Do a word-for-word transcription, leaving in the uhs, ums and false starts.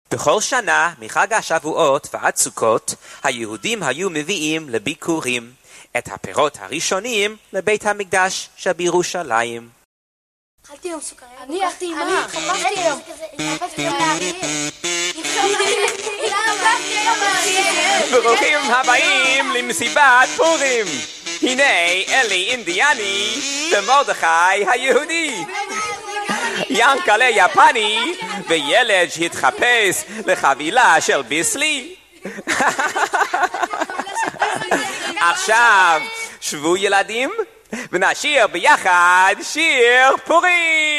בכל שנה מחג השבועות ועד סוכות היהודים היו מביאים לביקורים את הפירות הראשונים לבית המקדש שבירושלים. אכלתי יום סוכריה. אני אכלתי מה? אני חפשתי יום. חפשתי יום לאריה. ברוכים הבאים למסיבת פורים. הנה אלי אינדיאני ומרדכי היהודי. ינקלה יפני וילד שהתחפש לחבילה של ביסלי. עכשיו שבו ילדים ונשיר ביחד שיר פורים.